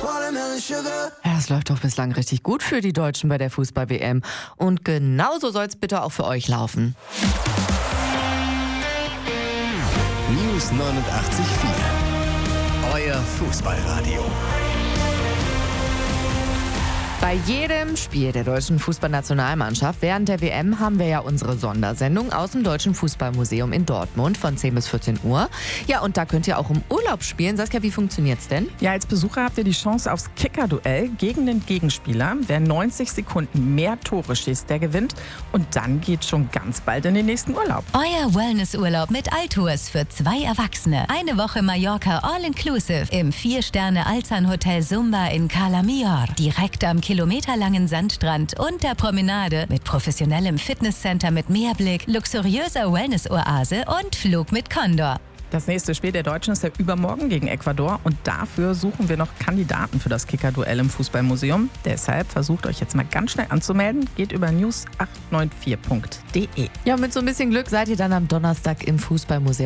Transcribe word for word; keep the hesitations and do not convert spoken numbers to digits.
Ja, es läuft doch bislang richtig gut für die Deutschen bei der Fußball-W M. Und genauso soll es bitte auch für euch laufen. News neunundachtzig Komma vier. Euer Fußballradio. Bei jedem Spiel der deutschen Fußballnationalmannschaft während der W M haben wir ja unsere Sondersendung aus dem Deutschen Fußballmuseum in Dortmund von zehn bis vierzehn Uhr. Ja, und da könnt ihr auch im Urlaub spielen. Saskia, wie funktioniert's denn? Ja, als Besucher habt ihr die Chance aufs Kicker-Duell gegen den Gegenspieler. Wer neunzig Sekunden mehr Tore schießt, der gewinnt. Und dann geht schon ganz bald in den nächsten Urlaub. Euer Wellnessurlaub mit Altours für zwei Erwachsene. Eine Woche Mallorca All-Inclusive im vier-Sterne-Alzan-Hotel Sumba in Cala Millor. Direkt am kilometerlangen Sandstrand und der Promenade mit professionellem Fitnesscenter mit Meerblick, luxuriöser Wellness-Oase und Flug mit Condor. Das nächste Spiel der Deutschen ist ja übermorgen gegen Ecuador und dafür suchen wir noch Kandidaten für das Kicker-Duell im Fußballmuseum. Deshalb versucht euch jetzt mal ganz schnell anzumelden. Geht über news acht neun vier punkt de. Ja, mit so ein bisschen Glück seid ihr dann am Donnerstag im Fußballmuseum.